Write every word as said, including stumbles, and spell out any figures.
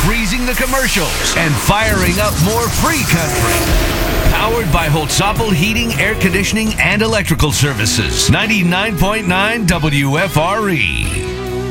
freezing the commercials and firing up more free country. Powered by Holtzapfel Heating, Air Conditioning, and Electrical Services. ninety-nine point nine W F R E.